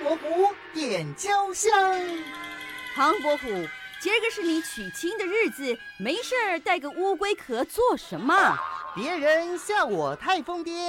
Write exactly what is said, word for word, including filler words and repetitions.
伯虎点秋香。 唐伯虎，今儿个是你娶亲的日子，没事儿带个乌龟壳做什么？ 别人笑我太疯癫，